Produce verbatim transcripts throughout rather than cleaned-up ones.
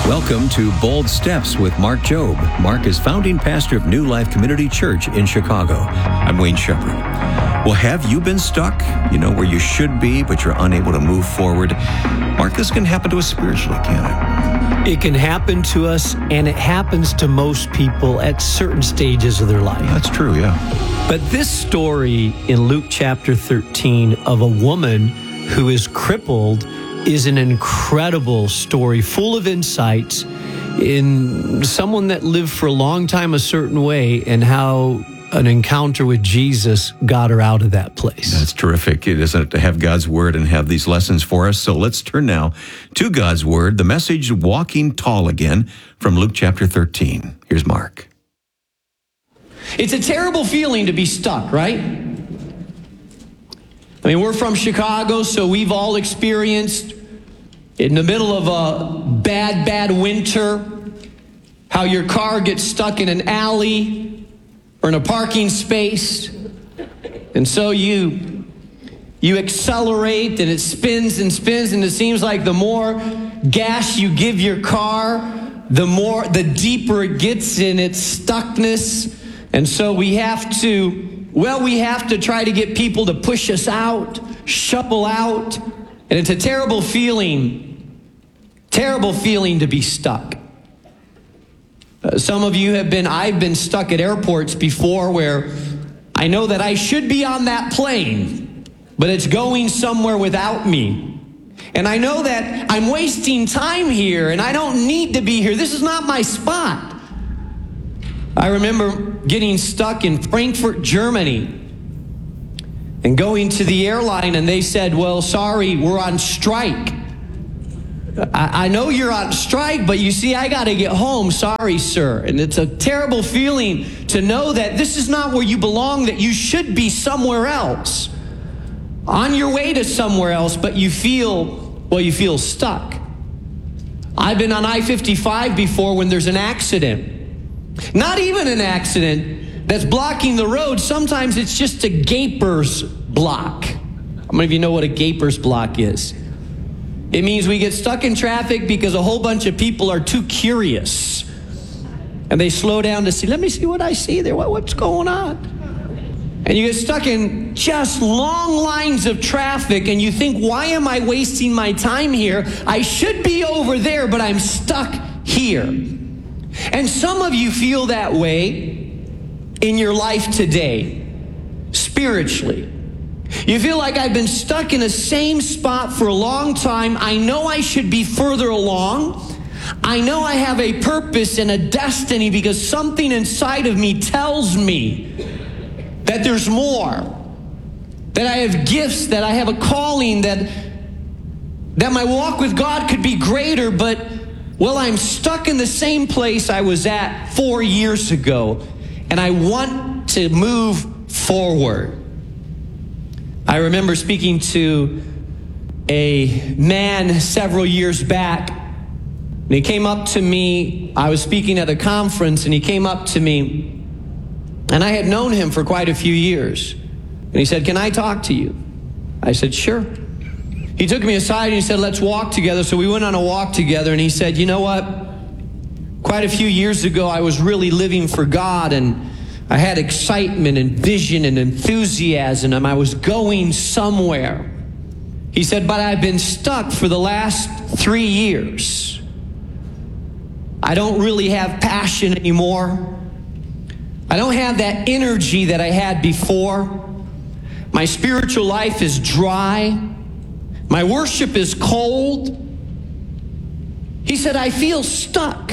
Welcome to Bold Steps with Mark Jobe. Mark is founding pastor of New Life Community Church in Chicago. I'm Wayne Shepherd. Well, have you been stuck, you know, where you should be, but you're unable to move forward? Mark, this can happen to us spiritually, can it? It can happen to us, and it happens to most people at certain stages of their life. That's true, yeah. But this story in Luke chapter thirteen of a woman who is crippled is an incredible story full of insights in someone that lived for a long time a certain way and how an encounter with Jesus got her out of that place. That's terrific, isn't it, to have God's Word and have these lessons for us. So let's turn now to God's Word, the message, Walking Tall Again, from Luke chapter thirteen. Here's Mark. It's a terrible feeling to be stuck, right? I mean, we're from Chicago, so we've all experienced in the middle of a bad, bad winter how your car gets stuck in an alley or in a parking space. And so you you accelerate and it spins and spins, and it seems like the more gas you give your car, the more the deeper it gets in its stuckness. And so we have to, well, we have to try to get people to push us out, shovel out. And it's a terrible feeling, terrible feeling to be stuck. Uh, some of you have been, I've been stuck at airports before where I know that I should be on that plane, but it's going somewhere without me. And I know that I'm wasting time here and I don't need to be here. This is not my spot. I remember getting stuck in Frankfurt, Germany, and going to the airline, and they said, well, sorry, we're on strike. I, I know you're on strike, but you see, I got to get home. Sorry, sir. And it's a terrible feeling to know that this is not where you belong, that you should be somewhere else, on your way to somewhere else, but you feel, well, you feel stuck. I've been on I fifty-five before when there's an accident. Not even an accident that's blocking the road. Sometimes it's just a gaper's block. How many of you know what a gaper's block is? It means we get stuck in traffic because a whole bunch of people are too curious. And they slow down to see, let me see what I see there. What, what's going on? And you get stuck in just long lines of traffic and you think, why am I wasting my time here? I should be over there, but I'm stuck here. And some of you feel that way in your life today, spiritually. You feel like I've been stuck in the same spot for a long time. I know I should be further along. I know I have a purpose and a destiny because something inside of me tells me that there's more, that I have gifts, that I have a calling, that, that my walk with God could be greater, but well, I'm stuck in the same place I was at four years ago, and I want to move forward. I remember speaking to a man several years back, and he came up to me. I was speaking at a conference, and he came up to me, and I had known him for quite a few years. And he said, can I talk to you? I said, sure. He took me aside and he said, let's walk together. So we went on a walk together, and he said, you know what? Quite a few years ago, I was really living for God, and I had excitement and vision and enthusiasm, and I was going somewhere. He said, but I've been stuck for the last three years. I don't really have passion anymore. I don't have that energy that I had before. My spiritual life is dry. My worship is cold. He said, I feel stuck.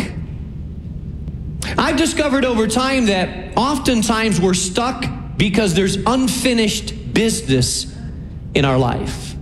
I've discovered over time that oftentimes we're stuck because there's unfinished business in our life.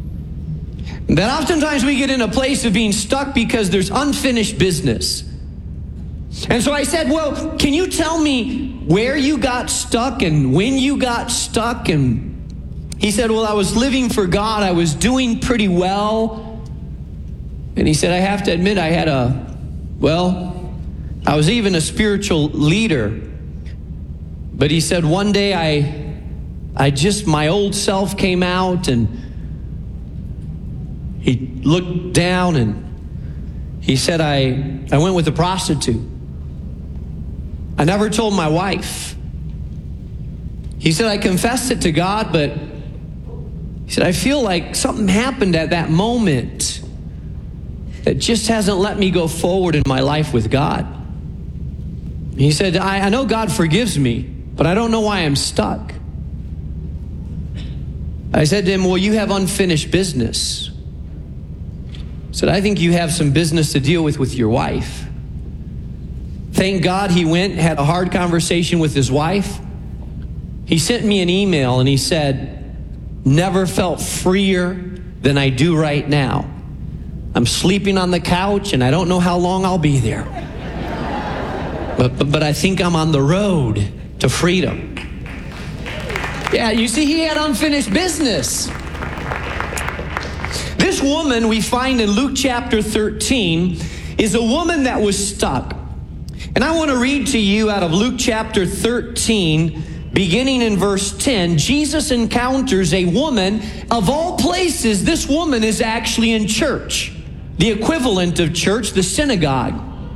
That oftentimes we get in a place of being stuck because there's unfinished business. And so I said, well, can you tell me where you got stuck and when you got stuck? And he said, well, I was living for God. I was doing pretty well. And he said, I have to admit, I had a, well, I was even a spiritual leader. But he said, one day I, I just, my old self came out, and he looked down and He said, I, I went with a prostitute. I never told my wife. He said, I confessed it to God, but he said, I feel like something happened at that moment that just hasn't let me go forward in my life with God. He said, I, I know God forgives me, but I don't know why I'm stuck. I said to him, well, you have unfinished business. He said, I think you have some business to deal with with your wife. Thank God he went, had a hard conversation with his wife. He sent me an email and he said, never felt freer than I do right now. I'm sleeping on the couch and I don't know how long I'll be there. But, but, but I think I'm on the road to freedom. Yeah, you see, he had unfinished business. This woman we find in Luke chapter thirteen is a woman that was stuck. And I want to read to you out of Luke chapter thirteen, beginning in verse ten. Jesus encounters a woman. Of all places, this woman is actually in church, the equivalent of church, the synagogue.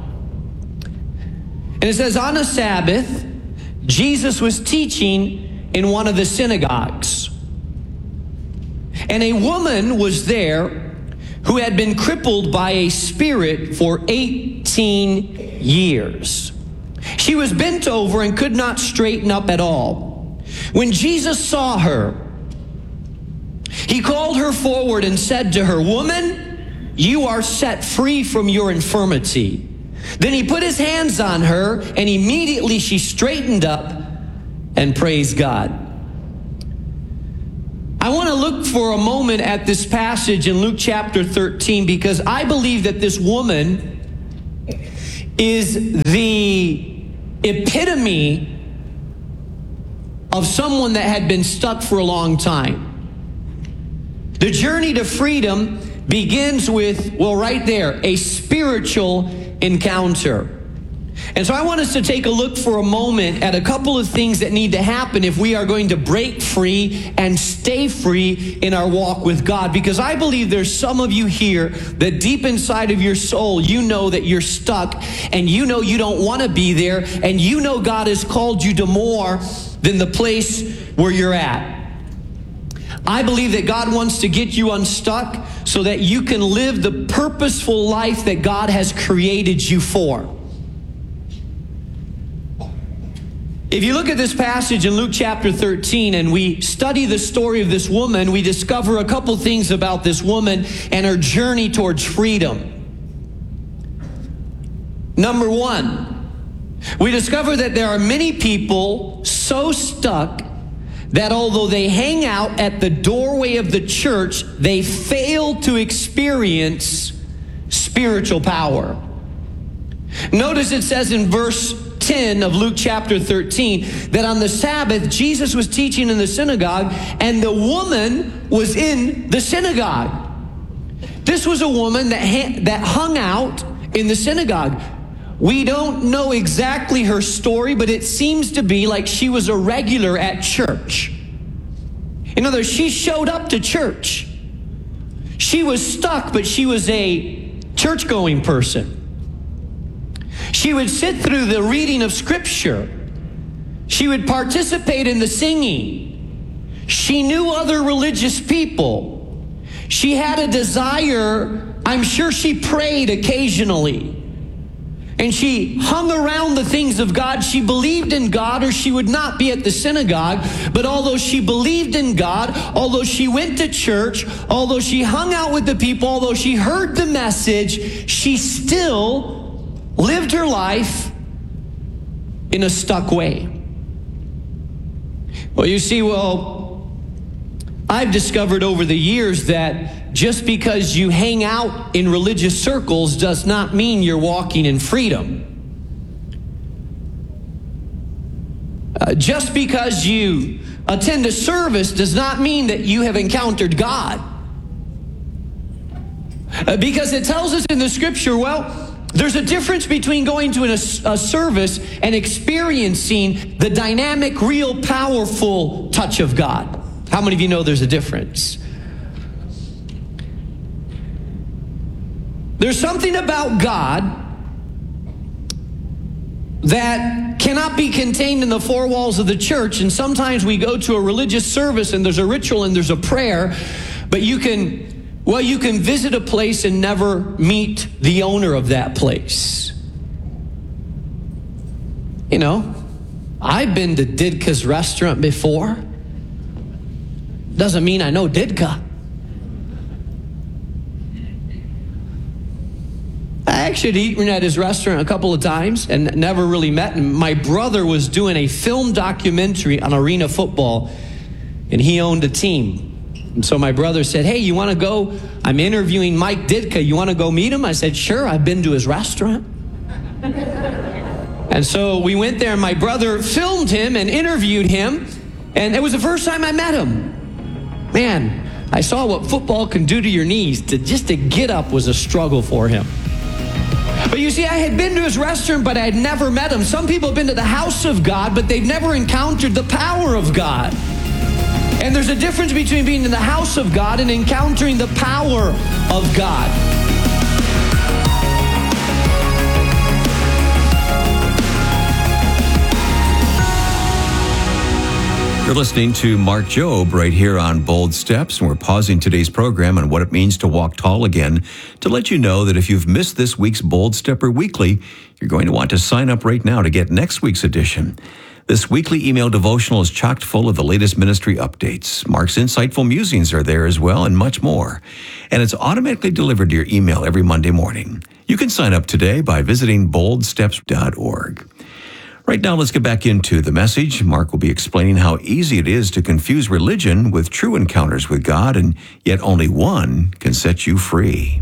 And it says, on a Sabbath, Jesus was teaching in one of the synagogues. And a woman was there who had been crippled by a spirit for eighteen years. She was bent over and could not straighten up at all. When Jesus saw her, he called her forward and said to her, woman, you are set free from your infirmity. Then he put his hands on her, and immediately she straightened up and praised God. I want to look for a moment at this passage in Luke chapter thirteen, because I believe that this woman is the epitome of someone that had been stuck for a long time. The journey to freedom begins with, well, right there, a spiritual encounter. And so I want us to take a look for a moment at a couple of things that need to happen if we are going to break free and stay free in our walk with God. Because I believe there's some of you here that deep inside of your soul, you know that you're stuck and you know you don't want to be there, and you know God has called you to more than the place where you're at. I believe that God wants to get you unstuck so that you can live the purposeful life that God has created you for. If you look at this passage in Luke chapter thirteen and we study the story of this woman, we discover a couple things about this woman and her journey towards freedom. Number one, we discover that there are many people so stuck that although they hang out at the doorway of the church, they fail to experience spiritual power. Notice it says in verse ten of Luke chapter thirteen that on the Sabbath, Jesus was teaching in the synagogue, and the woman was in the synagogue. This was a woman that, ha- that hung out in the synagogue. We don't know exactly her story, but it seems to be like she was a regular at church. In other words, she showed up to church. She was stuck, but she was a church-going person. She would sit through the reading of Scripture. She would participate in the singing. She knew other religious people. She had a desire. I'm sure she prayed occasionally. And she hung around the things of God. She believed in God, or she would not be at the synagogue. But although she believed in God, although she went to church, although she hung out with the people, although she heard the message, she still lived her life in a stuck way. Well, you see, well, I've discovered over the years that just because you hang out in religious circles does not mean you're walking in freedom. Uh, just because you attend a service does not mean that you have encountered God. Uh, because it tells us in the Scripture, well, there's a difference between going to a, a service and experiencing the dynamic, real, powerful touch of God. How many of you know there's a difference? There's something about God that cannot be contained in the four walls of the church. And sometimes we go to a religious service and there's a ritual and there's a prayer, but you can, well, you can visit a place and never meet the owner of that place. You know, I've been to Didka's restaurant before. Doesn't mean I know Didka. I actually had eaten at his restaurant a couple of times and never really met him. My brother was doing a film documentary on arena football, and he owned a team. And so my brother said, hey, you want to go? I'm interviewing Mike Didka. You want to go meet him? I said, sure, I've been to his restaurant. And so we went there, and my brother filmed him and interviewed him, and it was the first time I met him. Man, I saw what football can do to your knees. To, just to get up was a struggle for him. But you see, I had been to his restaurant, but I had never met him. Some people have been to the house of God, but they've never encountered the power of God. And there's a difference between being in the house of God and encountering the power of God. You're listening to Mark Jobe right here on Bold Steps, and we're pausing today's program on what it means to walk tall again to let you know that if you've missed this week's Bold Stepper Weekly, you're going to want to sign up right now to get next week's edition. This weekly email devotional is chock full of the latest ministry updates. Mark's insightful musings are there as well, and much more. And it's automatically delivered to your email every Monday morning. You can sign up today by visiting bold steps dot org. Right now, let's get back into the message. Mark will be explaining how easy it is to confuse religion with true encounters with God, and yet only one can set you free.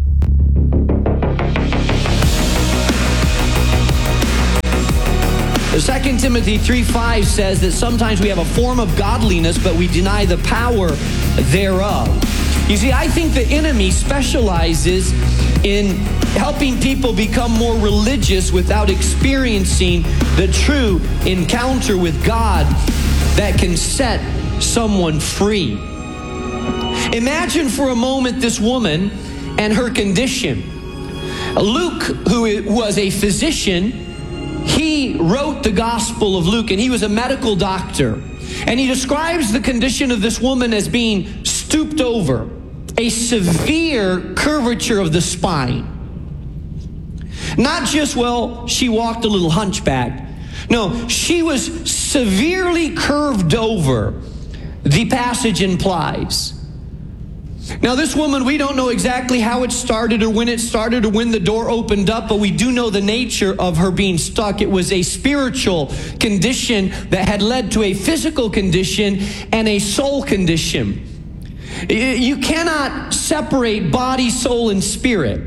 Second Timothy three five says that sometimes we have a form of godliness, but we deny the power thereof. You see, I think the enemy specializes in helping people become more religious without experiencing the true encounter with God that can set someone free. Imagine for a moment this woman and her condition. Luke, who was a physician, he wrote the Gospel of Luke, and he was a medical doctor. And he describes the condition of this woman as being stooped over, a severe curvature of the spine. Not just, well, she walked a little hunchback. No, she was severely curved over, the passage implies. Now, this woman, we don't know exactly how it started or when it started or when the door opened up, but we do know the nature of her being stuck. It was a spiritual condition that had led to a physical condition and a soul condition. You cannot separate body, soul, and spirit.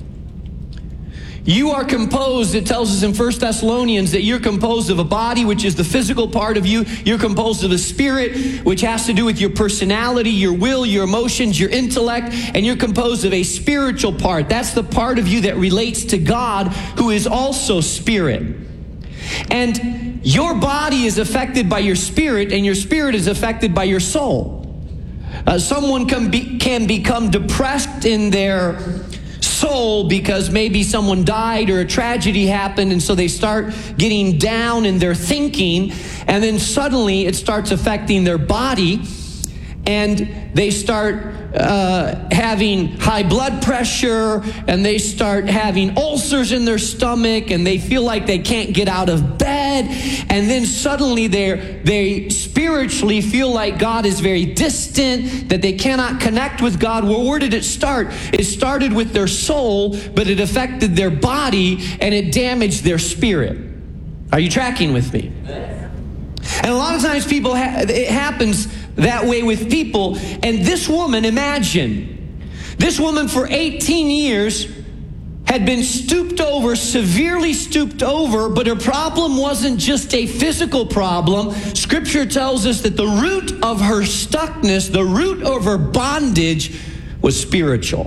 You are composed, it tells us in First Thessalonians, that you're composed of a body, which is the physical part of you. You're composed of a spirit, which has to do with your personality, your will, your emotions, your intellect. And you're composed of a spiritual part. That's the part of you that relates to God, who is also spirit. And your body is affected by your spirit, and your spirit is affected by your soul. Uh, someone can, be, can become depressed in their soul because maybe someone died or a tragedy happened, and so they start getting down in their thinking, and then suddenly it starts affecting their body, and they start uh, having high blood pressure, and they start having ulcers in their stomach, and they feel like they can't get out of bed, and then suddenly they they spiritually feel like God is very distant, that they cannot connect with God. Well, where did it start? It started with their soul, but it affected their body, and it damaged their spirit. Are you tracking with me? And a lot of times people, ha- it happens that way with people. And this woman, imagine, this woman for eighteen years had been stooped over, severely stooped over, but her problem wasn't just a physical problem. Scripture tells us that the root of her stuckness, the root of her bondage, was spiritual.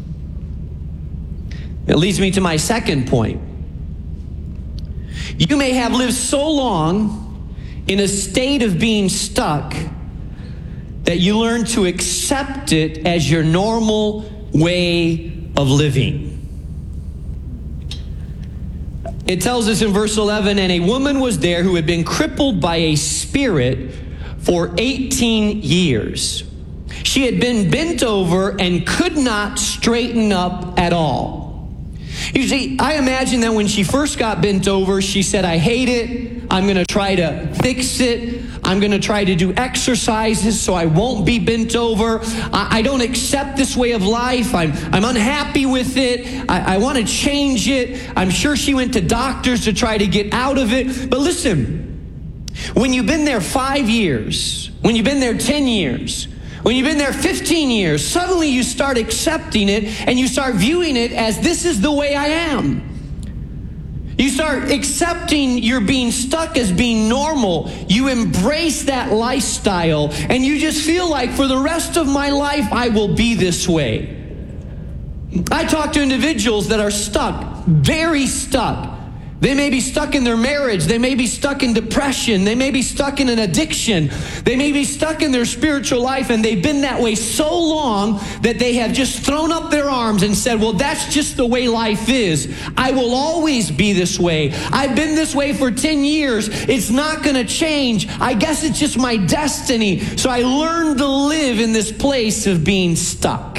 It leads me to my second point. You may have lived so long in a state of being stuck that you learn to accept it as your normal way of living. It tells us in verse eleven, and a woman was there who had been crippled by a spirit for eighteen years. She had been bent over and could not straighten up at all. You see, I imagine that when she first got bent over, she said, I hate it. I'm going to try to fix it. I'm going to try to do exercises so I won't be bent over. I, I don't accept this way of life. I'm, I'm unhappy with it. I, I want to change it. I'm sure she went to doctors to try to get out of it. But listen, when you've been there five years, when you've been there ten years, when you've been there fifteen years, suddenly you start accepting it and you start viewing it as this is the way I am. You start accepting you're being stuck as being normal. You embrace that lifestyle and you just feel like for the rest of my life I will be this way. I talk to individuals that are stuck, very stuck. They may be stuck in their marriage. They may be stuck in depression. They may be stuck in an addiction. They may be stuck in their spiritual life, and they've been that way so long that they have just thrown up their arms and said, well, that's just the way life is. I will always be this way. I've been this way for ten years. It's not going to change. I guess it's just my destiny. So I learned to live in this place of being stuck.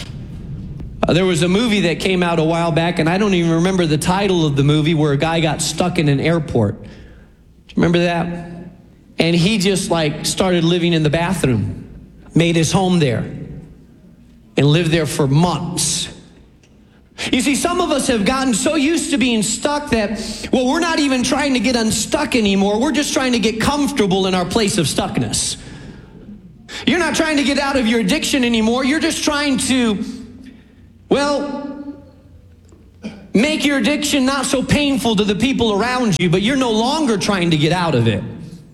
Uh, there was a movie that came out a while back, and I don't even remember the title of the movie, where a guy got stuck in an airport. Do you remember that? And he just like started living in the bathroom, made his home there, and lived there for months. You see, some of us have gotten so used to being stuck that, well, we're not even trying to get unstuck anymore. We're just trying to get comfortable in our place of stuckness. You're not trying to get out of your addiction anymore. You're just trying to, well, make your addiction not so painful to the people around you, but you're no longer trying to get out of it.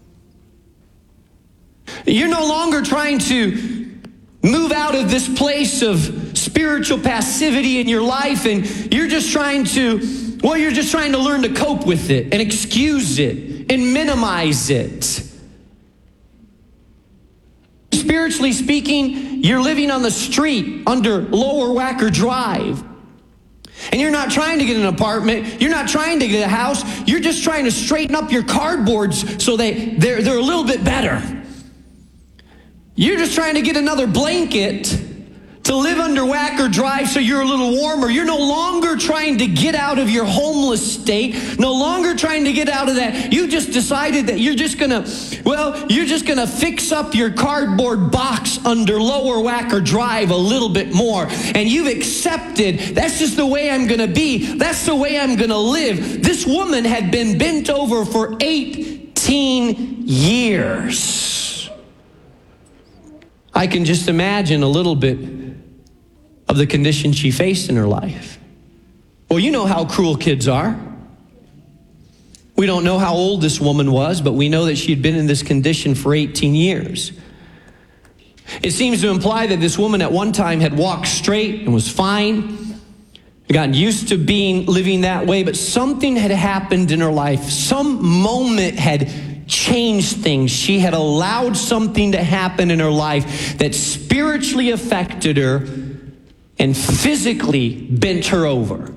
You're no longer trying to move out of this place of spiritual passivity in your life, and you're just trying to, well, you're just trying to learn to cope with it and excuse it and minimize it. Spiritually speaking, you're living on the street under Lower Wacker Drive. And you're not trying to get an apartment. You're not trying to get a house. You're just trying to straighten up your cardboards so they, they're, they're a little bit better. You're just trying to get another blanket to live under Wacker Drive so you're a little warmer. You're no longer trying to get out of your homeless state, no longer trying to get out of that. You just decided that you're just gonna, well, you're just gonna fix up your cardboard box under Lower Wacker Drive a little bit more. And you've accepted, that's just the way I'm gonna be. That's the way I'm gonna live. This woman had been bent over for eighteen years. I can just imagine a little bit of the condition she faced in her life. Well, you know how cruel kids are. We don't know how old this woman was, but we know that she had been in this condition for eighteen years. It seems to imply that this woman at one time had walked straight and was fine, gotten used to being living that way, but something had happened in her life. Some moment had changed things. She had allowed something to happen in her life that spiritually affected her and physically bent her over.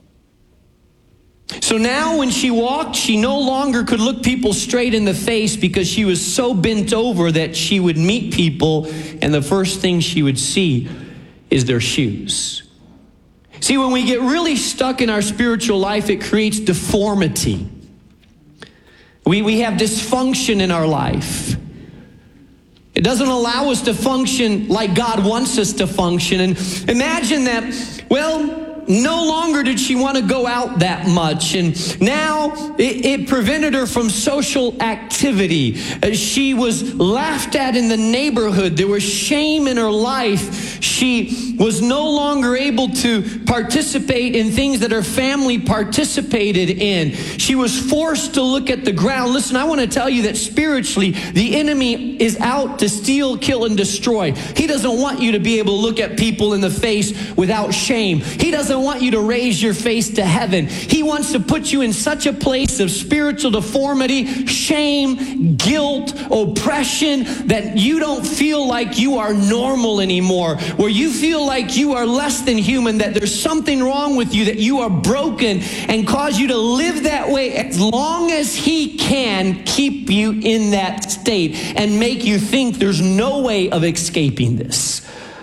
So now when she walked, she no longer could look people straight in the face because she was so bent over that she would meet people and the first thing she would see is their shoes. See, when we get really stuck in our spiritual life, it creates deformity. We, we have dysfunction in our life. It doesn't allow us to function like God wants us to function. And imagine that, well, no longer did she want to go out that much. And now it, it prevented her from social activity. She was laughed at in the neighborhood. There was shame in her life. She was no longer able to participate in things that her family participated in. She was forced to look at the ground. Listen, I want to tell you that spiritually, the enemy is out to steal, kill, and destroy. He doesn't want you to be able to look at people in the face without shame. He doesn't doesn't want you to raise your face to heaven. He wants to put you in such a place of spiritual deformity, shame, guilt, oppression, that you don't feel like you are normal anymore, where you feel like you are less than human, that there's something wrong with you, that you are broken, and cause you to live that way as long as he can keep you in that state and make you think there's no way of escaping this.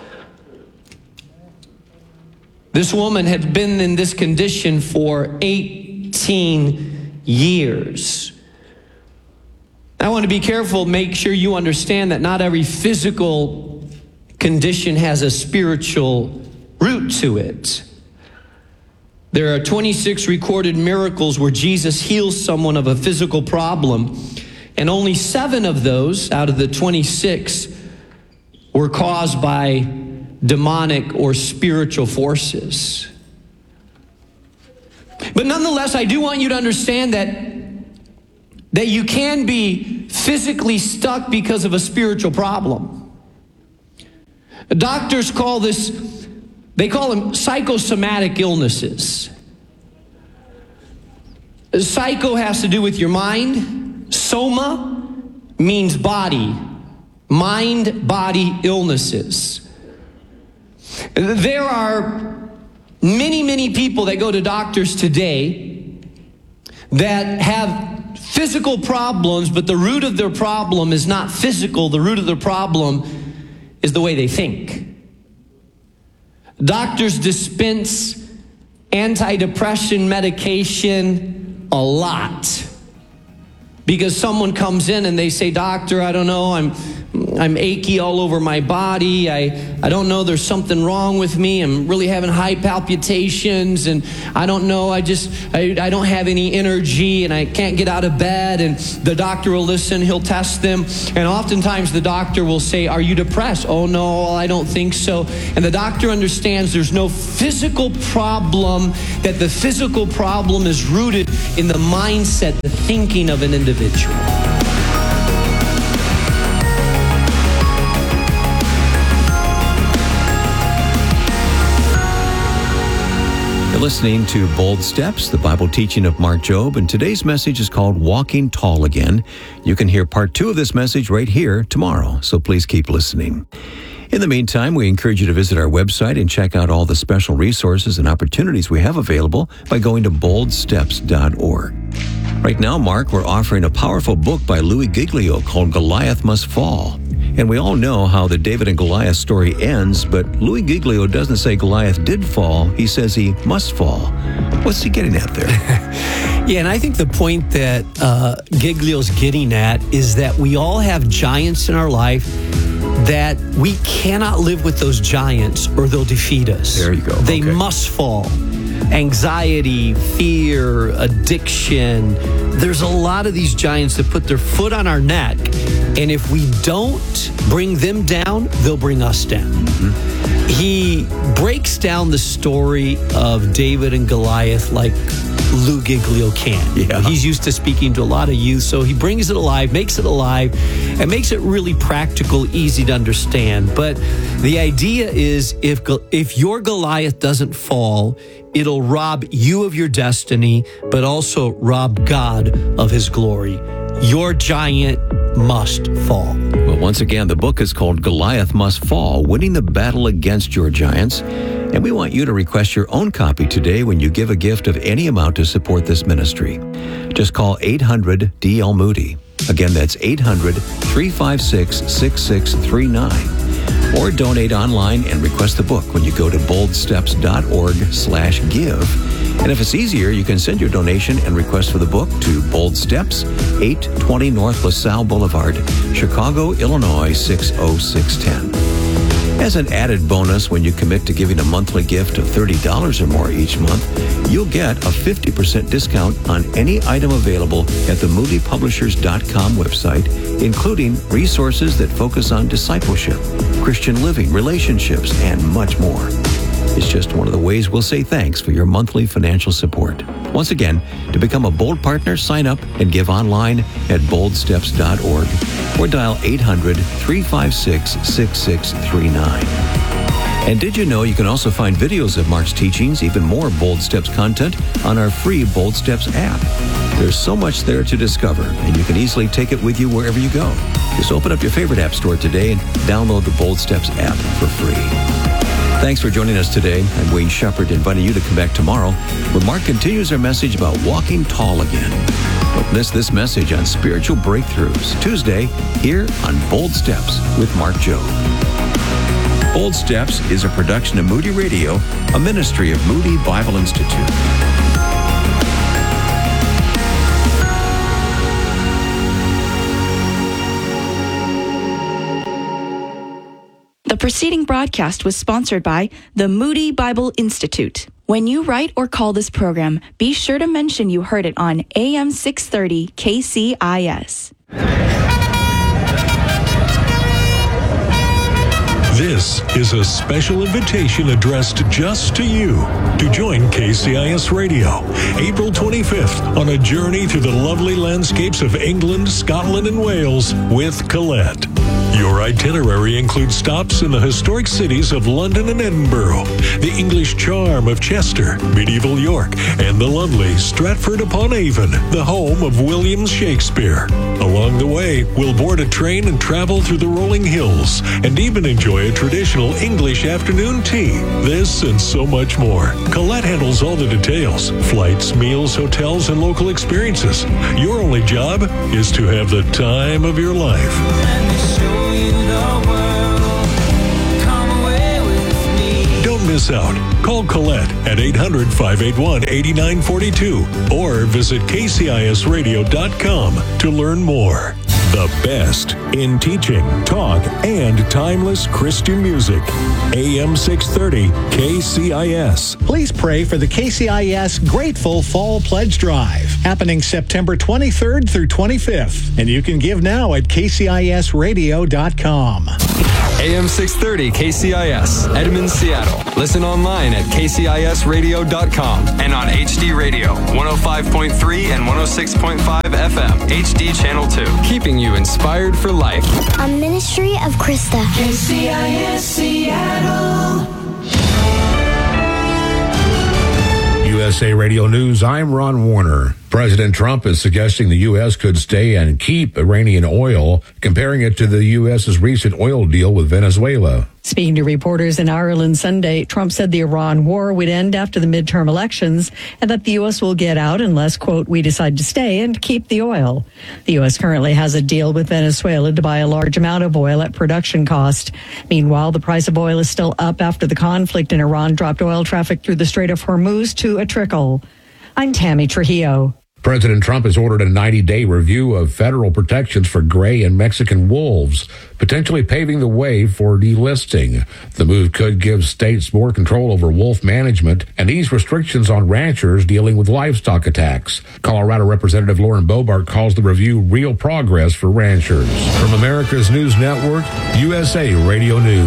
This woman had been in this condition for eighteen years. I want to be careful, make sure you understand that not every physical condition has a spiritual root to it. There are twenty-six recorded miracles where Jesus heals someone of a physical problem, and only seven of those out of the twenty-six were caused by demonic or spiritual forces. But nonetheless, I do want you to understand that that you can be physically stuck because of a spiritual problem. Doctors call this, they call them psychosomatic illnesses. Psycho has to do with your mind. Soma means body. Mind, body illnesses. There are many, many people that go to doctors today that have physical problems, but the root of their problem is not physical. The root of their problem is the way they think. Doctors dispense antidepressant medication a lot because someone comes in and they say, "Doctor, I don't know, I'm I'm achy all over my body. I, I don't know, there's something wrong with me. I'm really having high palpitations, and I don't know, I just, I, I don't have any energy, and I can't get out of bed." And the doctor will listen, he'll test them, and oftentimes the doctor will say, "Are you depressed?" "Oh no, I don't think so." And the doctor understands there's no physical problem, that the physical problem is rooted in the mindset, the thinking of an individual. Listening to Bold Steps, the Bible teaching of Mark Jobe, and today's message is called Walking Tall Again. You can hear part two of this message right here tomorrow, so please keep listening. In the meantime, we encourage you to visit our website and check out all the special resources and opportunities we have available by going to bold steps dot org. Right now, Mark, we're offering a powerful book by Louis Giglio called Goliath Must Fall. And we all know how the David and Goliath story ends, but Louis Giglio doesn't say Goliath did fall. He says he must fall. What's he getting at there? Yeah, and I think the point that uh, Giglio's getting at is that we all have giants in our life, that we cannot live with those giants or they'll defeat us. There you go. They okay. must fall. Anxiety, fear, addiction. There's a lot of these giants that put their foot on our neck, and if we don't bring them down, they'll bring us down. Mm-hmm. He breaks down the story of David and Goliath like Lou Giglio can. Yeah. He's used to speaking to a lot of youth, so he brings it alive, makes it alive, and makes it really practical, easy to understand. But the idea is if if your Goliath doesn't fall, it'll rob you of your destiny, but also rob God of his glory. Your giant must fall. Well, once again, the book is called Goliath Must Fall, Winning the Battle Against Your Giants. And we want you to request your own copy today when you give a gift of any amount to support this ministry. Just call eight hundred D L Moody. Again, that's eight hundred, three five six, six six three nine. Or donate online and request the book when you go to bold steps dot org slash give. And if it's easier, you can send your donation and request for the book to Bold Steps, eight twenty North LaSalle Boulevard, Chicago, Illinois, six oh six one oh. As an added bonus, when you commit to giving a monthly gift of thirty dollars or more each month, you'll get a fifty percent discount on any item available at the moody publishers dot com website, including resources that focus on discipleship, Christian living, relationships, and much more. It's just one of the ways we'll say thanks for your monthly financial support. Once again, to become a Bold partner, sign up and give online at bold steps dot org or dial eight hundred, three five six, six six three nine. And did you know you can also find videos of Mark's teachings, even more Bold Steps content, on our free Bold Steps app? There's so much there to discover, and you can easily take it with you wherever you go. Just open up your favorite app store today and download the Bold Steps app for free. Thanks for joining us today. I'm Wayne Shepherd, inviting you to come back tomorrow where Mark continues our message about walking tall again. Don't miss this message on spiritual breakthroughs, Tuesday, here on Bold Steps with Mark Jobe. Bold Steps is a production of Moody Radio, a ministry of Moody Bible Institute. The preceding broadcast was sponsored by the Moody Bible Institute. When you write or call this program, be sure to mention you heard it on A M six thirty K C I S. This is a special invitation addressed just to you to join K C I S Radio April twenty-fifth on a journey through the lovely landscapes of England, Scotland, and Wales with Colette. Your itinerary includes stops in the historic cities of London and Edinburgh, the English charm of Chester, medieval York, and the lovely Stratford-upon-Avon, the home of William Shakespeare. Along the way, we'll board a train and travel through the rolling hills, and even enjoy a traditional English afternoon tea. This and so much more. Colette handles all the details: flights, meals, hotels, and local experiences. Your only job is to have the time of your life. Don't miss out. Call Colette at eight hundred, five eight one, eight nine four two or visit K C I S radio dot com to learn more. The best in teaching, talk, and timeless Christian music. A M six thirty K C I S. Please pray for the K C I S Grateful Fall Pledge Drive, happening September twenty-third through twenty-fifth. And you can give now at K C I S radio dot com. A M six thirty K C I S, Edmonds, Seattle. Listen online at K C I S radio dot com and on H D Radio, one oh five point three and one oh six point five F M, H D Channel two. Keeping you inspired for life. A ministry of Krista. K C I S Seattle. U S A Radio News, I'm Ron Warner. President Trump is suggesting the U S could stay and keep Iranian oil, comparing it to the U S's recent oil deal with Venezuela. Speaking to reporters in Ireland Sunday, Trump said the Iran war would end after the midterm elections and that the U S will get out unless, quote, we decide to stay and keep the oil. The U S currently has a deal with Venezuela to buy a large amount of oil at production cost. Meanwhile, the price of oil is still up after the conflict in Iran dropped oil traffic through the Strait of Hormuz to a trickle. I'm Tammy Trujillo. President Trump has ordered a ninety-day review of federal protections for gray and Mexican wolves, potentially paving the way for delisting. The move could give states more control over wolf management and ease restrictions on ranchers dealing with livestock attacks. Colorado Representative Lauren Boebert calls the review real progress for ranchers. From America's News Network, U S A Radio News.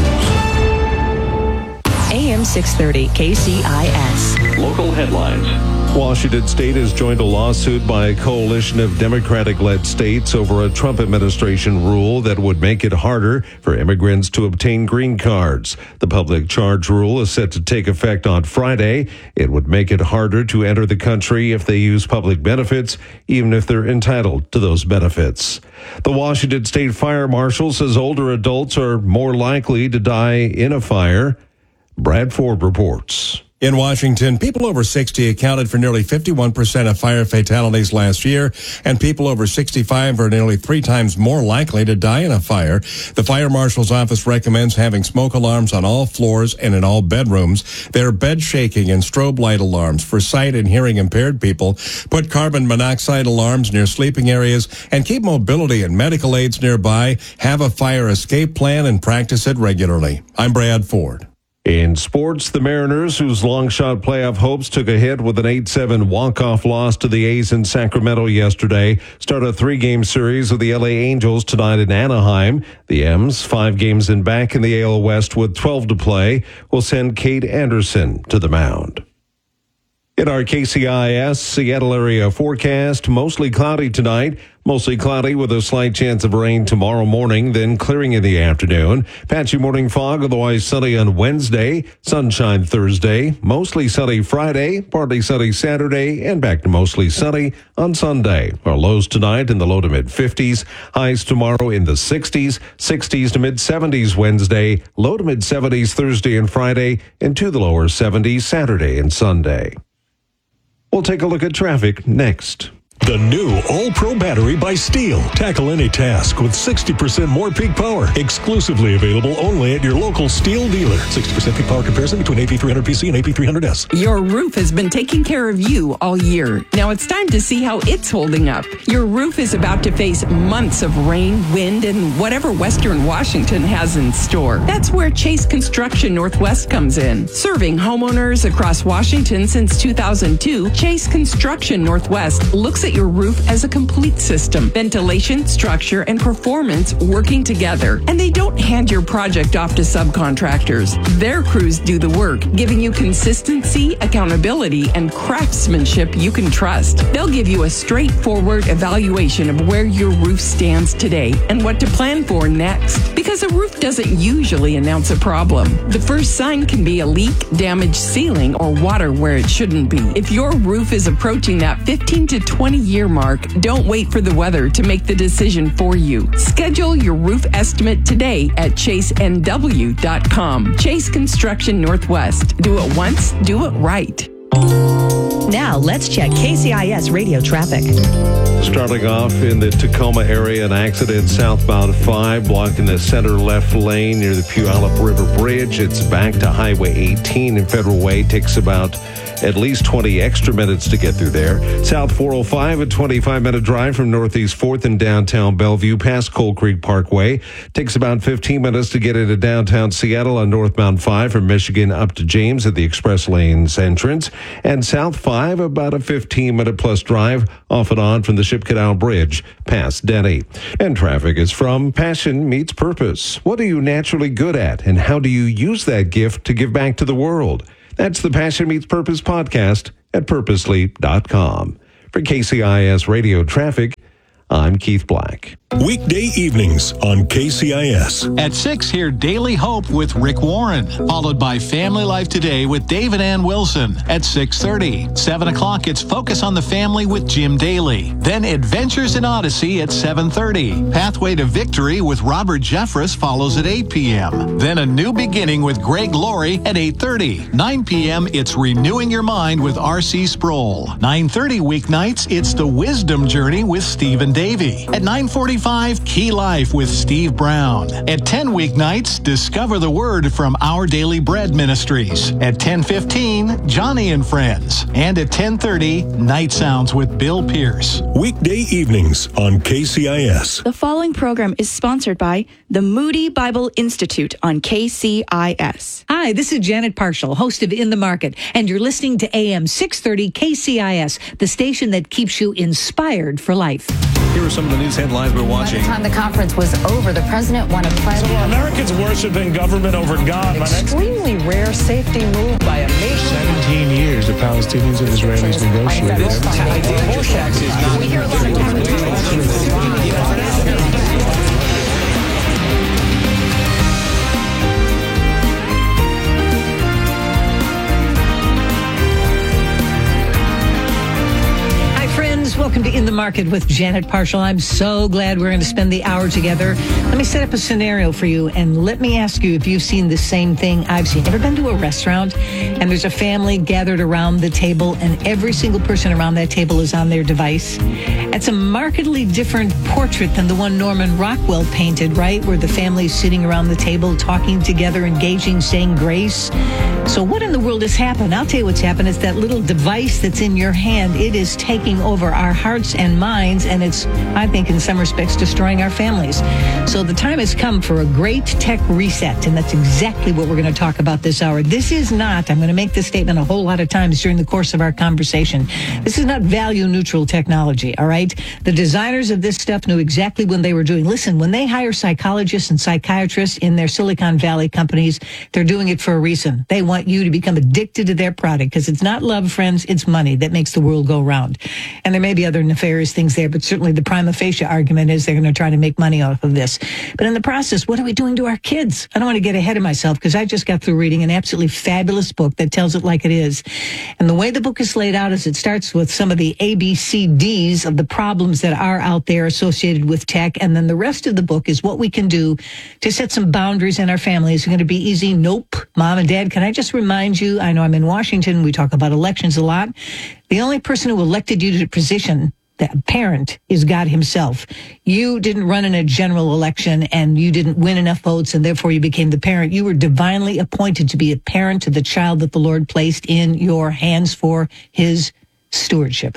A M six thirty K C I S. Local headlines. Washington State has joined a lawsuit by a coalition of Democratic-led states over a Trump administration rule that would make it harder for immigrants to obtain green cards. The public charge rule is set to take effect on Friday. It would make it harder to enter the country if they use public benefits, even if they're entitled to those benefits. The Washington State Fire Marshal says older adults are more likely to die in a fire. Brad Ford reports. In Washington, people over sixty accounted for nearly fifty-one percent of fire fatalities last year, and people over sixty-five are nearly three times more likely to die in a fire. The fire marshal's office recommends having smoke alarms on all floors and in all bedrooms. There are bed shaking and strobe light alarms for sight and hearing impaired people. Put carbon monoxide alarms near sleeping areas and keep mobility and medical aids nearby. Have a fire escape plan and practice it regularly. I'm Brad Ford. In sports, the Mariners, whose long-shot playoff hopes took a hit with an eight seven walk-off loss to the A's in Sacramento yesterday, start a three-game series with the L A Angels tonight in Anaheim. The M's, five games in back in the A L West with twelve to play, will send Kate Anderson to the mound. In our K C I S Seattle area forecast, mostly cloudy tonight. Mostly cloudy with a slight chance of rain tomorrow morning, then clearing in the afternoon. Patchy morning fog, otherwise sunny on Wednesday. Sunshine Thursday. Mostly sunny Friday. Partly sunny Saturday. And back to mostly sunny on Sunday. Our lows tonight in the low to mid fifties. Highs tomorrow in the sixties. sixties to mid seventies Wednesday. Low to mid seventies Thursday and Friday. And to the lower seventies Saturday and Sunday. We'll take a look at traffic next. The new All-Pro battery by Steel. Tackle any task with sixty percent more peak power. Exclusively available only at your local Steel dealer. sixty percent peak power comparison between A P three hundred P C and A P three hundred S. Your roof has been taking care of you all year. Now it's time to see how it's holding up. Your roof is about to face months of rain, wind, and whatever Western Washington has in store. That's where Chase Construction Northwest comes in. Serving homeowners across Washington since two thousand two, Chase Construction Northwest looks at your roof as a complete system. Ventilation, structure, and performance working together. And they don't hand your project off to subcontractors. Their crews do the work, giving you consistency, accountability, and craftsmanship you can trust. They'll give you a straightforward evaluation of where your roof stands today and what to plan for next. Because a roof doesn't usually announce a problem. The first sign can be a leak, damaged ceiling, or water where it shouldn't be. If your roof is approaching that fifteen to twenty year mark, don't wait for the weather to make the decision for you. Schedule your roof estimate today at chase n w dot com. Chase Construction Northwest. Do it once, do it right. Now, let's check K C I S radio traffic. Starting off in the Tacoma area, an accident southbound five blocking the center left lane near the Puyallup River Bridge. It's back to Highway eighteen in Federal Way. Takes about at least twenty extra minutes to get through there. South four oh five, a twenty-five minute drive from Northeast fourth in downtown Bellevue past Coal Creek Parkway. Takes about fifteen minutes to get into downtown Seattle on northbound five from Michigan up to James at the Express Lanes entrance. And South five, about a fifteen minute plus drive off and on from the Ship Canal Bridge past Denny. And traffic is from Passion Meets Purpose. What are you naturally good at, and how do you use that gift to give back to the world? That's the Passion Meets Purpose podcast at purposely dot com. For K C I S Radio Traffic, I'm Keith Black. Weekday evenings on K C I S. At six, hear Daily Hope with Rick Warren, followed by Family Life Today with Dave and Ann Wilson at six thirty. seven o'clock, it's Focus on the Family with Jim Daly. Then Adventures in Odyssey at seven thirty. Pathway to Victory with Robert Jeffress follows at eight p.m. Then A New Beginning with Greg Laurie at eight thirty. nine p.m., it's Renewing Your Mind with R C Sproul. nine thirty weeknights, it's The Wisdom Journey with Stephen Davey. At nine forty-five, Key Life with Steve Brown. At ten weeknights, Discover the Word from Our Daily Bread Ministries. At ten fifteen, Johnny and Friends. And at ten thirty, Night Sounds with Bill Pierce. Weekday evenings on K C I S. The following program is sponsored by the Moody Bible Institute on K C I S. Hi, this is Janet Parshall, host of In the Market, and you're listening to A M six thirty K C I S, the station that keeps you inspired for life. Here are some of the news headlines we're watching. By the time the conference was over, the president won a pledge. So Americans worshiping government over God. Extremely rare safety move by a nation. seventeen years the Palestinians and Israelis negotiated. We hear a lot of Welcome to In the Market with Janet Parshall. I'm so glad we're going to spend the hour together. Let me set up a scenario for you, and let me ask you if you've seen the same thing I've seen. Ever been to a restaurant, and there's a family gathered around the table, and every single person around that table is on their device? It's a markedly different portrait than the one Norman Rockwell painted, right? Where the family is sitting around the table, talking together, engaging, saying grace. So what in the world has happened? I'll tell you what's happened. It's that little device that's in your hand. It is taking over our hearts and minds, and it's, I think, in some respects, destroying our families. So the time has come for a great tech reset, and that's exactly what we're going to talk about this hour. This is not, I'm going to make this statement a whole lot of times during the course of our conversation, this is not value-neutral technology, all right? The designers of this stuff knew exactly when they were doing. Listen, when they hire psychologists and psychiatrists in their Silicon Valley companies, they're doing it for a reason. They want you to become addicted to their product, because it's not love, friends, it's money that makes the world go round. And there may be other nefarious things there, but certainly the prima facie argument is they're going to try to make money off of this. But in the process, what are we doing to our kids? I don't want to get ahead of myself, because I just got through reading an absolutely fabulous book that tells it like it is. And the way the book is laid out is it starts with some of the A B C Ds of the problems that are out there associated with tech. And then the rest of the book is what we can do to set some boundaries in our family. Is it going to be easy? Nope. Mom and Dad, can I just remind you, I know I'm in Washington, we talk about elections a lot. The only person who elected you to the position, the parent, is God himself. You didn't run in a general election and you didn't win enough votes and therefore you became the parent. You were divinely appointed to be a parent to the child that the Lord placed in your hands for his stewardship.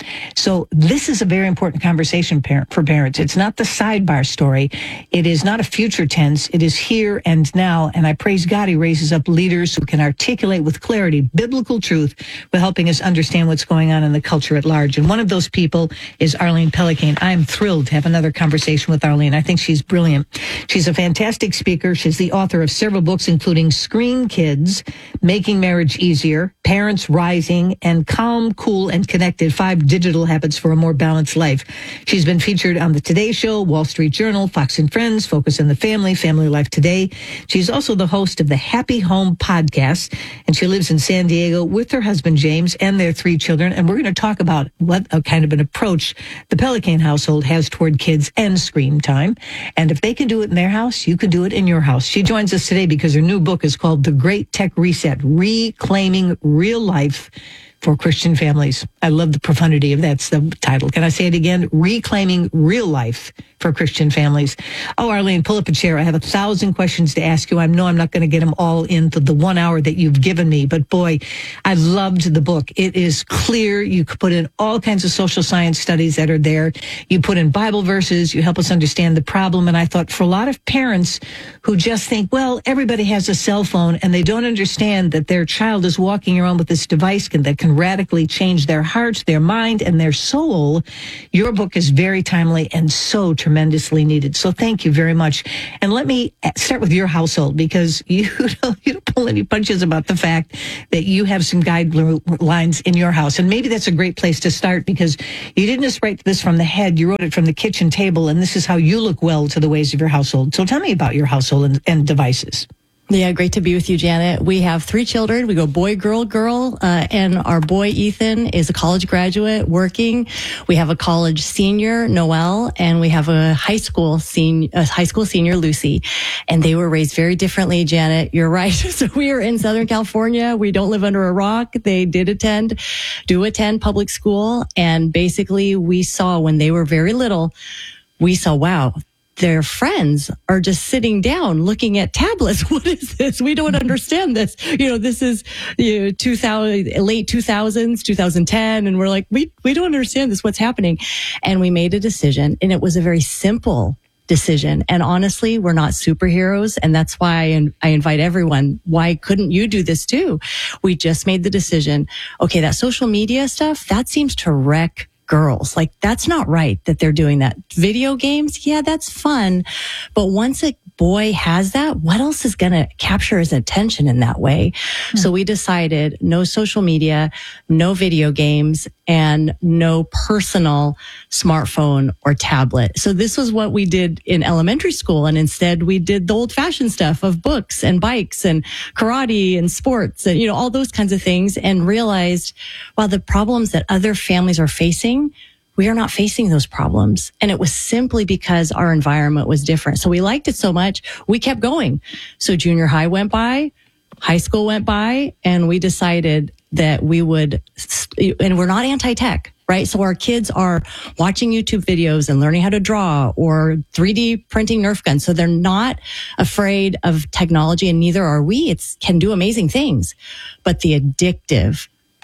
So this is a very important conversation parent, for parents. It's not the sidebar story. It is not a future tense. It is here and now. And I praise God he raises up leaders who can articulate with clarity biblical truth while helping us understand what's going on in the culture at large. And one of those people is Arlene Pellicane. I'm thrilled to have another conversation with Arlene. I think she's brilliant. She's a fantastic speaker. She's the author of several books, including Screen Kids, Making Marriage Easier, Parents Rising, and Calm, Cool, and Connected, Five Digital Habits for a More Balanced Life. She's been featured on the Today Show, Wall Street Journal, Fox and Friends, Focus on the Family, Family Life Today. She's also the host of the Happy Home podcast, and she lives in San Diego with her husband, James, and their three children. And we're going to talk about what a kind of an approach the Pellicane household has toward kids and screen time. And if they can do it in their house, you can do it in your house. She joins us today because her new book is called The Great Tech Reset, Reclaiming Real Life for Christian Families. I love the profundity of that subtitle. Can I say it again? Reclaiming Real Life for Christian Families. Oh, Arlene, pull up a chair. I have a thousand questions to ask you. I know I'm not going to get them all into the one hour that you've given me, but boy, I loved the book. It is clear. You could put in all kinds of social science studies that are there. You put in Bible verses. You help us understand the problem. And I thought for a lot of parents who just think, well, everybody has a cell phone, and they don't understand that their child is walking around with this device can, that can radically change their heart, their mind, and their soul, your book is very timely and so tremendously needed. So thank you very much. And let me start with your household, because you don't, you don't pull any punches about the fact that you have some guidelines in your house. And maybe that's a great place to start, because you didn't just write this from the head, you wrote it from the kitchen table, and this is how you look well to the ways of your household. So tell me about your household and, and devices. Yeah, great to be with you, Janet. We have three children. We go boy, girl, girl, uh, and our boy, Ethan, is a college graduate working. We have a college senior, Noelle, and we have a high school senior, a high school senior, Lucy. And they were raised very differently, Janet. You're right. So we are in Southern California. We don't live under a rock. They did attend, do attend public school. And basically we saw when they were very little, we saw, wow, their friends are just sitting down looking at tablets. What is this? We don't understand this. You know, this is, you know, two thousand, late two thousands, two thousand ten. And we're like, we, we don't understand this. What's happening? And we made a decision, and it was a very simple decision. And honestly, we're not superheroes. And that's why I, I invite everyone. Why couldn't you do this too? We just made the decision. Okay, that social media stuff, that seems to wreck girls. Like, that's not right that they're doing that. Video games, yeah, that's fun. But once a boy has that, what else is going to capture his attention in that way? Hmm. So we decided no social media, no video games, and no personal smartphone or tablet. So this was what we did in elementary school. And instead we did the old fashioned stuff of books and bikes and karate and sports and, you know, all those kinds of things, and realized, wow, the problems that other families are facing, we are not facing those problems. And it was simply because our environment was different. So we liked it so much, we kept going. So junior high went by, high school went by, and we decided that we would, and we're not anti-tech, right? So our kids are watching YouTube videos and learning how to draw or three D printing Nerf guns. So they're not afraid of technology, and neither are we. It can do amazing things. But the addictive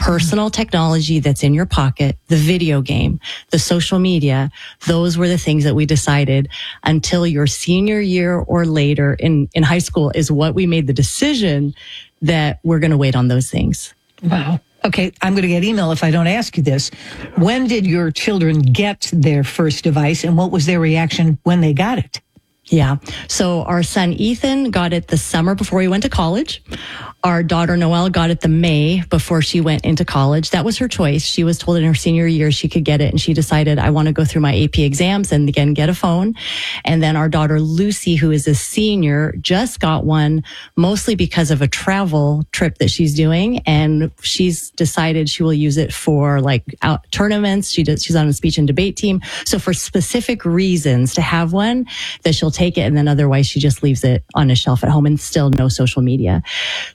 personal technology that's in your pocket, the video game, the social media, those were the things that we decided until your senior year or later in, in high school is what we made the decision that we're going to wait on those things. Wow. Okay, I'm going to get email if I don't ask you this. When did your children get their first device, and what was their reaction when they got it? Yeah. So our son Ethan got it the summer before he went to college. Our daughter Noelle got it the May before she went into college. That was her choice. She was told in her senior year she could get it, and she decided, I want to go through my A P exams and again get a phone. And then our daughter Lucy, who is a senior, just got one mostly because of a travel trip that she's doing, and she's decided she will use it for like out tournaments. She does. She's on a speech and debate team. So for specific reasons to have one, that she'll take it, and then otherwise she just leaves it on a shelf at home and still no social media.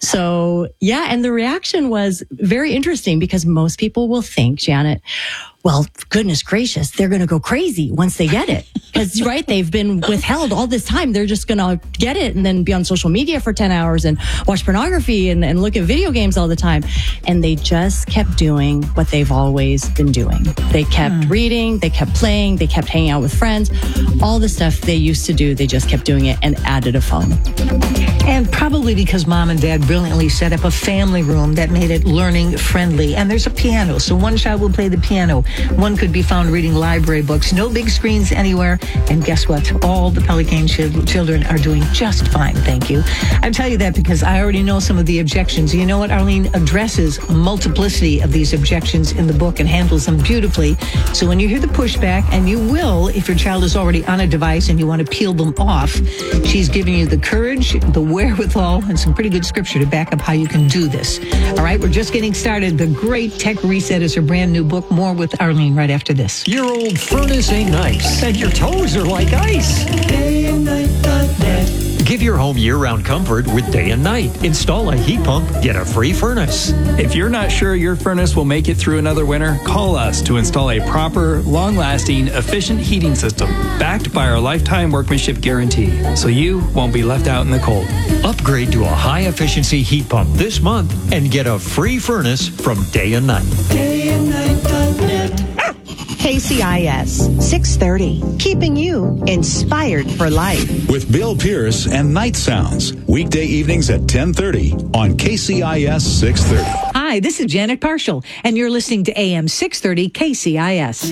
So yeah, and the reaction was very interesting because most people will think, Janet, well, goodness gracious, they're going to go crazy once they get it. Because, right, they've been withheld all this time. They're just going to get it and then be on social media for ten hours and watch pornography and, and look at video games all the time. And they just kept doing what they've always been doing. They kept mm. reading, they kept playing, they kept hanging out with friends. All the stuff they used to do, they just kept doing it and added a phone. And probably because mom and dad brilliantly set up a family room that made it learning friendly. And there's a piano, so one child will play the piano. One could be found reading library books. No big screens anywhere. And guess what? All the Pelican ch- children are doing just fine, thank you. I tell you that because I already know some of the objections. You know what? Arlene addresses a multiplicity of these objections in the book and handles them beautifully. So when you hear the pushback, and you will if your child is already on a device and you want to peel them off, she's giving you the courage, the wherewithal, and some pretty good scripture to back up how you can do this. All right, we're just getting started. The Great Tech Reset is her brand new book. More with Arlene right after this. Your old furnace ain't nice, and your toes are like ice. day and night dot net. Give your home year-round comfort with Day and Night. Install a heat pump, get a free furnace. If you're not sure your furnace will make it through another winter, call us to install a proper, long-lasting, efficient heating system backed by our lifetime workmanship guarantee, so you won't be left out in the cold. Upgrade to a high-efficiency heat pump this month and get a free furnace from Day and Night. day and night dot net. K C I S six thirty, keeping you inspired for life. With Bill Pierce and Night Sounds, weekday evenings at ten thirty on K C I S six thirty. Hi, this is Janet Parshall, and you're listening to A M six thirty K C I S.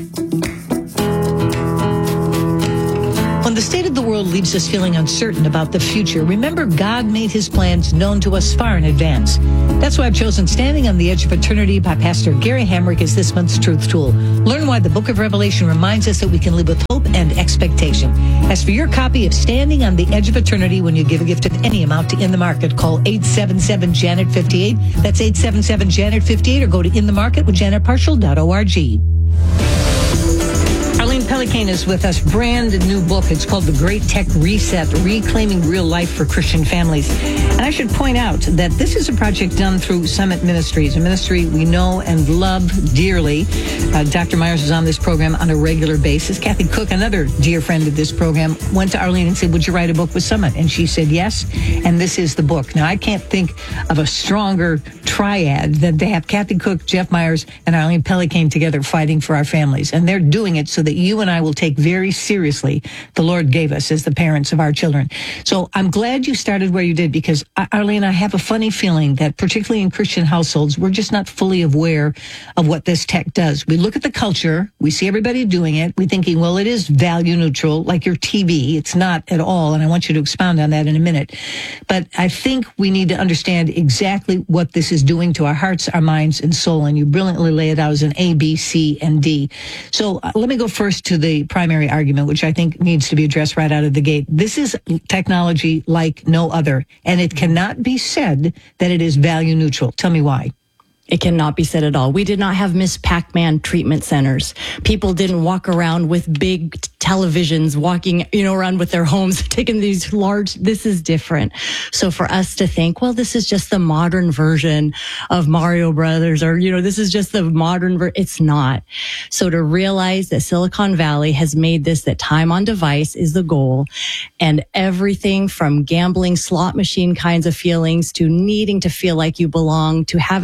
When the state of the world leaves us feeling uncertain about the future, remember God made his plans known to us far in advance. That's why I've chosen Standing on the Edge of Eternity by Pastor Gary Hamrick as this month's Truth Tool. Learn why the book of Revelation reminds us that we can live with hope and expectation. As for your copy of Standing on the Edge of Eternity, when you give a gift of any amount to In the Market, call eight seven seven Janet fifty-eight. That's eight seven seven Janet fifty-eight, or go to in the market with janet parshall dot org. Arlene Pelican is with us. Brand new book. It's called The Great Tech Reset, Reclaiming Real Life for Christian Families. And I should point out that this is a project done through Summit Ministries, a ministry we know and love dearly. Uh, Doctor Myers is on this program on a regular basis. Kathy Cook, another dear friend of this program, went to Arlene and said, would you write a book with Summit? And she said yes, and this is the book. Now, I can't think of a stronger triad than to have Kathy Cook, Jeff Myers, and Arlene Pelican together fighting for our families. And they're doing it so that you and I will take very seriously the Lord gave us as the parents of our children. So I'm glad you started where you did, because, Arlene, I have a funny feeling that particularly in Christian households, we're just not fully aware of what this tech does. We look at the culture, we see everybody doing it, we're thinking, well, it is value neutral, like your T V. It's not at all, and I want you to expound on that in a minute. But I think we need to understand exactly what this is doing to our hearts, our minds, and soul, and you brilliantly lay it out as an A, B, C, and D. So uh, let me go first to the primary argument, which I think needs to be addressed right out of the gate. This is technology like no other, and it cannot be said that it is value neutral. Tell me why. It cannot be said at all. We did not have Miss Pac-Man treatment centers. People didn't walk around with big televisions, walking, you know, around with their homes, taking these large, this is different. So for us to think, well, this is just the modern version of Mario Brothers, or, you know, this is just the modern version, it's not. So to realize that Silicon Valley has made this, that time on device is the goal, and everything from gambling, slot machine kinds of feelings, to needing to feel like you belong, to having a video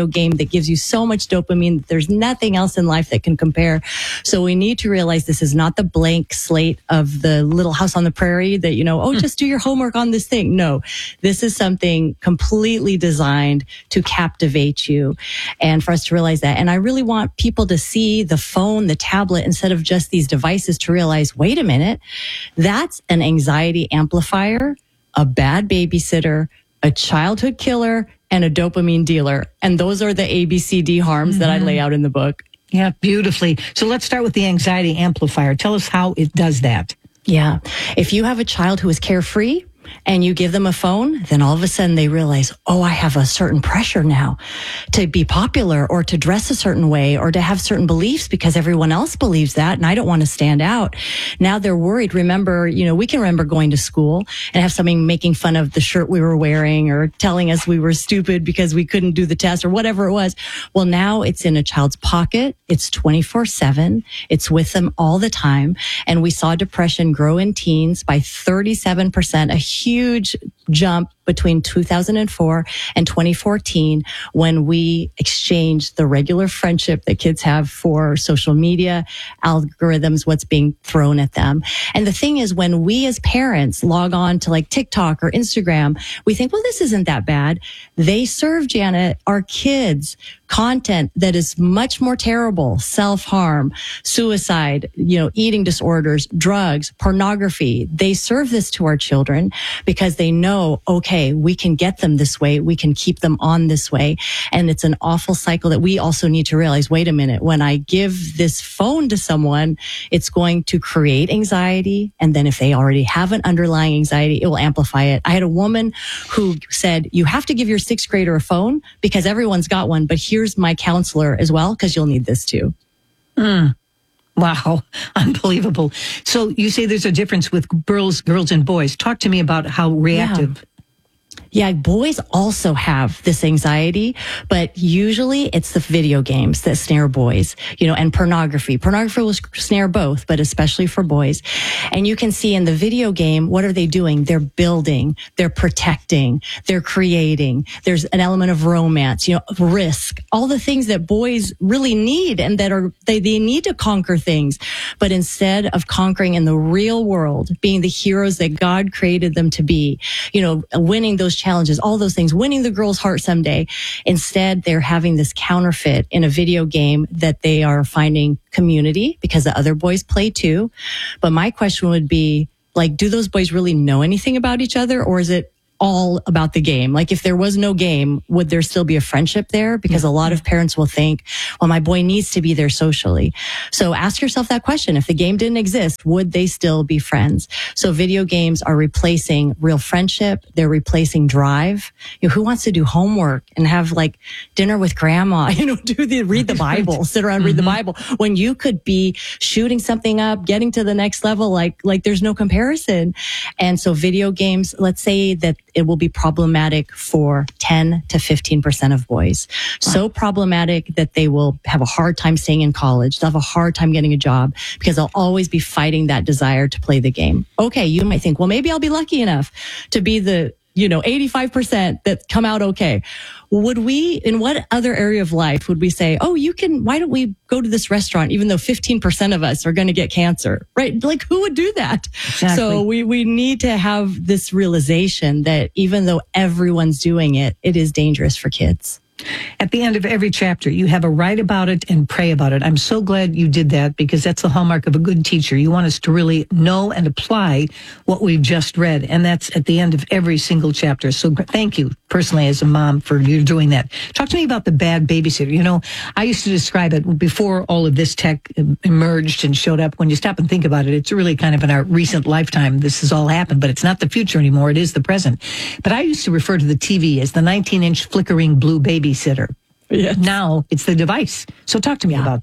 video game that gives you so much dopamine that there's nothing else in life that can compare. So we need to realize this is not the blank slate of the Little House on the Prairie that, you know, oh, just do your homework on this thing. No, this is something completely designed to captivate you and for us to realize that. And I really want people to see the phone, the tablet, instead of just these devices, to realize, wait a minute, that's an anxiety amplifier, a bad babysitter, a childhood killer, and a dopamine dealer. And those are the A B C D harms mm-hmm. that I lay out in the book. Yeah, beautifully. So let's start with the anxiety amplifier. Tell us how it does that. Yeah. If you have a child who is carefree and you give them a phone, then all of a sudden they realize, oh, I have a certain pressure now to be popular or to dress a certain way or to have certain beliefs because everyone else believes that and I don't want to stand out. Now they're worried. Remember, you know, we can remember going to school and have somebody making fun of the shirt we were wearing or telling us we were stupid because we couldn't do the test or whatever it was. Well, now it's in a child's pocket. It's twenty-four seven. It's with them all the time. And we saw depression grow in teens by thirty-seven percent, a huge jump between two thousand four and twenty fourteen when we exchanged the regular friendship that kids have for social media, algorithms, what's being thrown at them. And the thing is, when we as parents log on to like TikTok or Instagram, we think, well, this isn't that bad. They serve, Janet, our kids content that is much more terrible: self-harm, suicide, you know, eating disorders, drugs, pornography. They serve this to our children because they know, okay, we can get them this way. We can keep them on this way. And it's an awful cycle that we also need to realize, wait a minute, when I give this phone to someone, it's going to create anxiety. And then if they already have an underlying anxiety, it will amplify it. I had a woman who said, you have to give your sixth grader a phone because everyone's got one, but here's my counselor as well, because you'll need this too. Mm. Wow. Unbelievable. So you say there's a difference with girls, girls and boys. Talk to me about how reactive. Yeah. Yeah, boys also have this anxiety, but usually it's the video games that snare boys, you know, and pornography. Pornography will snare both, but especially for boys. And you can see in the video game, what are they doing? They're building, they're protecting, they're creating. There's an element of romance, you know, risk, all the things that boys really need and that are, they, they need to conquer things. But instead of conquering in the real world, being the heroes that God created them to be, you know, winning those challenges, all those things, winning the girl's heart someday. Instead, they're having this counterfeit in a video game that they are finding community because the other boys play too. But my question would be, like, do those boys really know anything about each other, or is it all about the game? Like, if there was no game, would there still be a friendship there? Because a lot of parents will think, well, my boy needs to be there socially. So ask yourself that question. If the game didn't exist, would they still be friends? So video games are replacing real friendship. They're replacing drive. You know, who wants to do homework and have like dinner with grandma, you know, do the, read the Bible, sit around, mm-hmm. read the Bible, when you could be shooting something up, getting to the next level, like, like there's no comparison. And so video games, let's say that it will be problematic for ten to fifteen percent of boys. Wow. So problematic that they will have a hard time staying in college. They'll have a hard time getting a job because they'll always be fighting that desire to play the game. Okay, you might think, well, maybe I'll be lucky enough to be the, you know, eighty-five percent that come out okay. Would we, in what other area of life would we say, oh, you can, why don't we go to this restaurant even though fifteen percent of us are going to get cancer, right? Like, who would do that? Exactly. So we, we need to have this realization that even though everyone's doing it, it is dangerous for kids. At the end of every chapter, you have a write about it and pray about it. I'm so glad you did that because that's the hallmark of a good teacher. You want us to really know and apply what we've just read. And that's at the end of every single chapter. So thank you personally as a mom for you doing that. Talk to me about the bad babysitter. You know, I used to describe it before all of this tech emerged and showed up. When you stop and think about it, it's really kind of in our recent lifetime. This has all happened, but it's not the future anymore. It is the present. But I used to refer to the T V as the nineteen inch flickering blue baby. Babysitter. Yes. Now it's the device. So talk to me yeah. about that.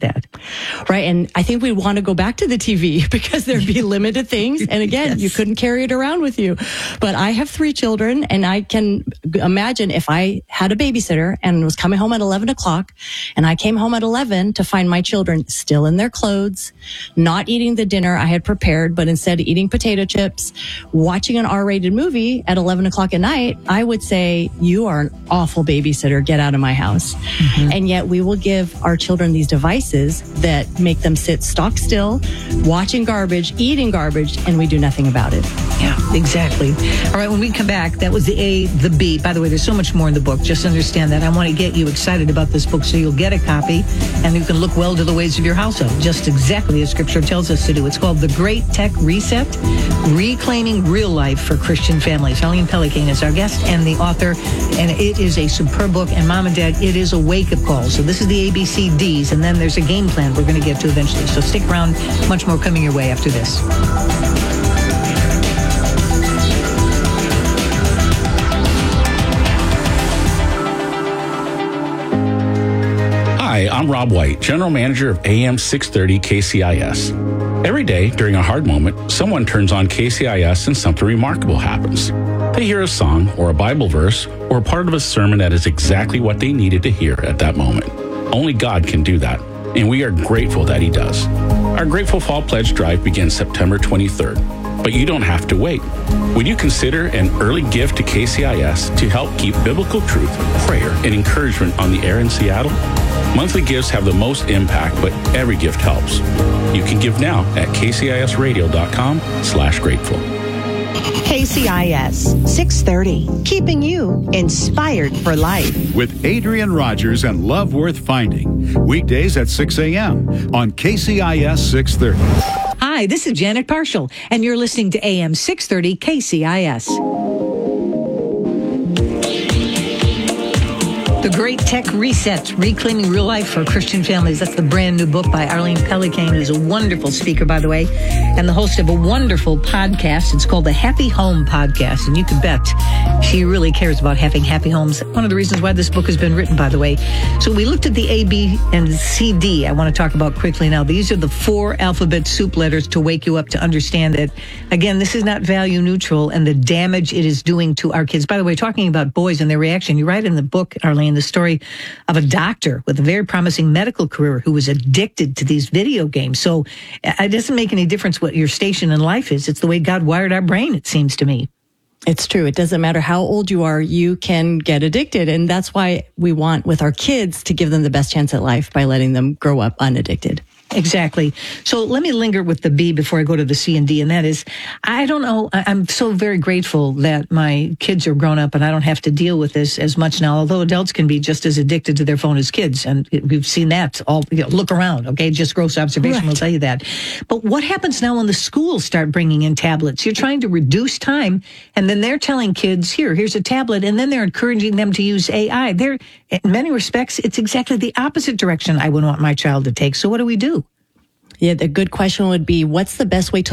Right. And I think we want to go back to the T V because there'd be limited things. And again, yes. you couldn't carry it around with you. But I have three children, and I can imagine if I had a babysitter and was coming home at eleven o'clock, and I came home at eleven to find my children still in their clothes, not eating the dinner I had prepared, but instead eating potato chips, watching an R-rated movie at eleven o'clock at night, I would say, you are an awful babysitter. Get out of my house. Mm-hmm. And yet we will give our children these devices that make them sit stock still, watching garbage, eating garbage, and we do nothing about it. Yeah, exactly. All right, when we come back, that was the A, the B. By the way, there's so much more in the book. Just understand that. I want to get you excited about this book so you'll get a copy and you can look well to the ways of your household, just exactly as Scripture tells us to do. It's called The Great Tech Reset, Reclaiming Real Life for Christian Families. Arlene Pellicane is our guest and the author, and it is a superb book. And Mom and Dad, it is a wake-up call. So this is the A B C Ds, and then there's a game plan we're going to get to eventually. So stick around. Much more coming your way after this. Hi, I'm Rob White, General Manager of A M six thirty K C I S. Every day during a hard moment, someone turns on K C I S and something remarkable happens. They hear a song or a Bible verse or a part of a sermon that is exactly what they needed to hear at that moment. Only God can do that, and we are grateful that He does. Our Grateful Fall Pledge Drive begins September twenty-third, but you don't have to wait. Would you consider an early gift to K C I S to help keep biblical truth, prayer, and encouragement on the air in Seattle? Monthly gifts have the most impact, but every gift helps. You can give now at kcisradio.com slash grateful. K C I S six thirty, keeping you inspired for life. With Adrian Rogers and Love Worth Finding. Weekdays at six a.m. on K C I S six thirty. Hi, this is Janet Parshall, and you're listening to A M six thirty K C I S. The Great Tech Reset, Reclaiming Real Life for Christian Families. That's the brand new book by Arlene Pellicane, who's a wonderful speaker, by the way, and the host of a wonderful podcast. It's called the Happy Home Podcast, and you can bet she really cares about having happy homes. One of the reasons why this book has been written, by the way. So we looked at the A, B, and C, D. I want to talk about quickly now. These are the four alphabet soup letters to wake you up to understand that, again, this is not value neutral and the damage it is doing to our kids. By the way, talking about boys and their reaction, you write in the book, Arlene, the story of a doctor with a very promising medical career who was addicted to these video games. So it doesn't make any difference what your station in life is. It's the way God wired our brain, it seems to me. It's true. It doesn't matter how old you are, you can get addicted. And that's why we want with our kids to give them the best chance at life by letting them grow up unaddicted. Exactly. So let me linger with the B before I go to the C and D, and that is, I don't know, I'm so very grateful that my kids are grown up and I don't have to deal with this as much now, although adults can be just as addicted to their phone as kids, and we've seen that all, you know, look around, okay? Just gross observation right. will tell you that. But what happens now when the schools start bringing in tablets? You're trying to reduce time, and then they're telling kids, here, here's a tablet, and then they're encouraging them to use A I. They're, in many respects, it's exactly the opposite direction I would want my child to take. So what do we do? Yeah, the good question would be, what's the best way to